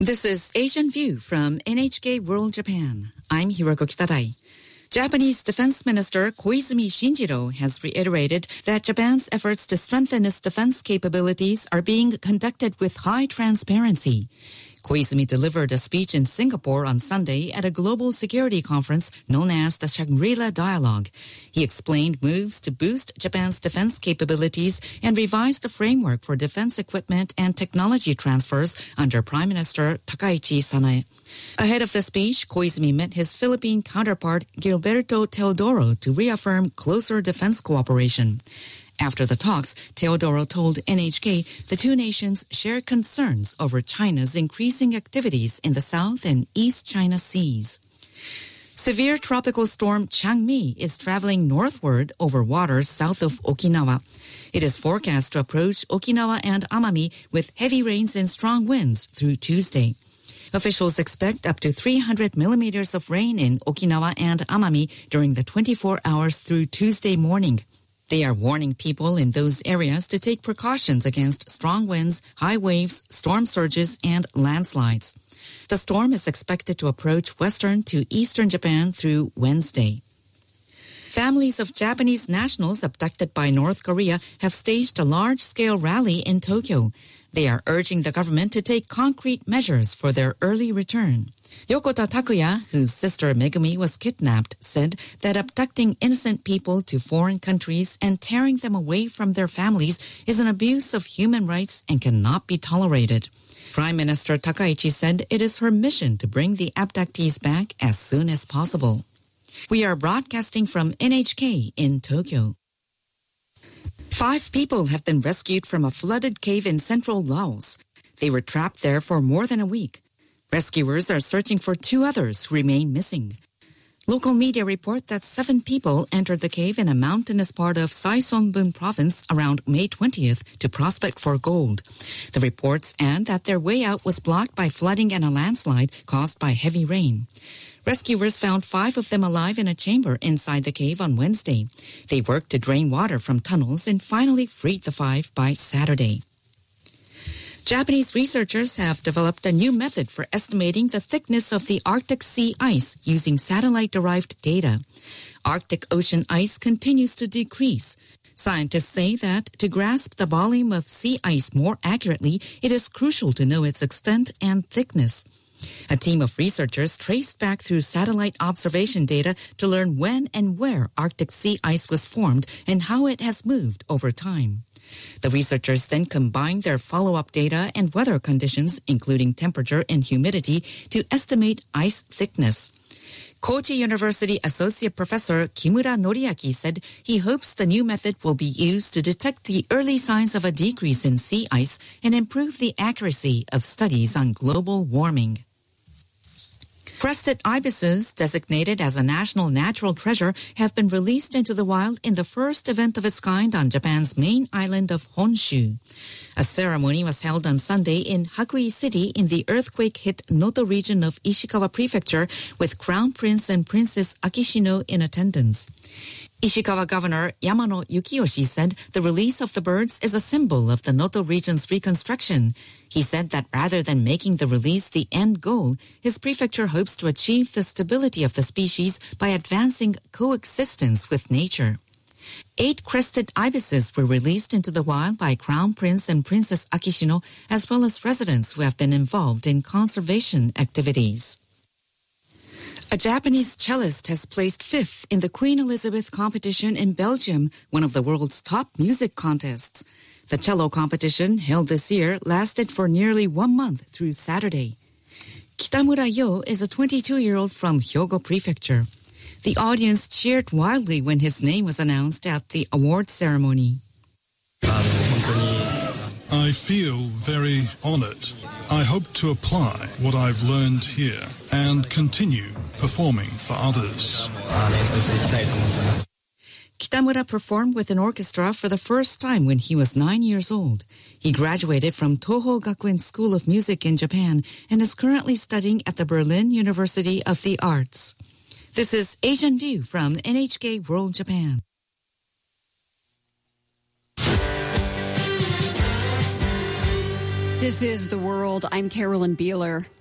This is Asian View from NHK World Japan. I'm Hiroko Kitadai. Japanese Defense Minister Koizumi Shinjiro has reiterated that Japan's efforts to strengthen its defense capabilities are being conducted with high transparency. Koizumi delivered a speech in Singapore on Sunday at a global security conference known as the Shangri-La Dialogue. He explained moves to boost Japan's defense capabilities and revise the framework for defense equipment and technology transfers under Prime Minister Takaichi Sanae. Ahead of the speech, Koizumi met his Philippine counterpart Gilberto Teodoro to reaffirm closer defense cooperation. After the talks, Teodoro told NHK the two nations share concerns over China's increasing activities in the South and East China Seas. Severe tropical storm Changmi is traveling northward over waters south of Okinawa. It is forecast to approach Okinawa and Amami with heavy rains and strong winds through Tuesday. Officials expect up to 300 millimeters of rain in Okinawa and Amami during the 24 hours through Tuesday morning. They are warning people in those areas to take precautions against strong winds, high waves, storm surges, and landslides. The storm is expected to approach western to eastern Japan through Wednesday. Families of Japanese nationals abducted by North Korea have staged a large-scale rally in Tokyo. They are urging the government to take concrete measures for their early return. Yokota Takuya, whose sister Megumi was kidnapped, said that abducting innocent people to foreign countries and tearing them away from their families is an abuse of human rights and cannot be tolerated. Prime Minister Takaichi said it is her mission to bring the abductees back as soon as possible. We are broadcasting from NHK in Tokyo. 5 people have been rescued from a flooded cave in central Laos. They were trapped there for more than a week. Rescuers are searching for 2 others who remain missing. Local media report that 7 people entered the cave in a mountainous part of Saisonbun province around May 20th to prospect for gold. The reports add that their way out was blocked by flooding and a landslide caused by heavy rain. Rescuers found 5 of them alive in a chamber inside the cave on Wednesday. They worked to drain water from tunnels and finally freed the 5 by Saturday. Japanese researchers have developed a new method for estimating the thickness of the Arctic sea ice using satellite-derived data. Arctic Ocean ice continues to decrease. Scientists say that to grasp the volume of sea ice more accurately, it is crucial to know its extent and thickness. A team of researchers traced back through satellite observation data to learn when and where Arctic sea ice was formed and how it has moved over time. The researchers then combined their follow-up data and weather conditions, including temperature and humidity, to estimate ice thickness. Kochi University Associate Professor Kimura Noriaki said he hopes the new method will be used to detect the early signs of a decrease in sea ice and improve the accuracy of studies on global warming. Crested ibises, designated as a national natural treasure, have been released into the wild in the first event of its kind on Japan's main island of Honshu. A ceremony was held on Sunday in Hakui City in the earthquake-hit Noto region of Ishikawa Prefecture, with Crown Prince and Princess Akishino in attendance. Ishikawa Governor Yamano Yukiyoshi said the release of the birds is a symbol of the Noto region's reconstruction. He said that rather than making the release the end goal, his prefecture hopes to achieve the stability of the species by advancing coexistence with nature. 8 crested ibises were released into the wild by Crown Prince and Princess Akishino, as well as residents who have been involved in conservation activities. A Japanese cellist has placed 5th in the Queen Elizabeth competition in Belgium, one of the world's top music contests. The cello competition, held this year, lasted for nearly 1 month through Saturday. Kitamura Yo is a 22-year-old from Hyogo Prefecture. The audience cheered wildly when his name was announced at the award ceremony. I feel very honored. I hope to apply what I've learned here and continue performing for others. Kitamura performed with an orchestra for the first time when he was 9 years old. He graduated from Toho Gakuen School of Music in Japan and is currently studying at the Berlin University of the Arts. This is Asian View from NHK World Japan. This is The World. I'm Carolyn Beeler.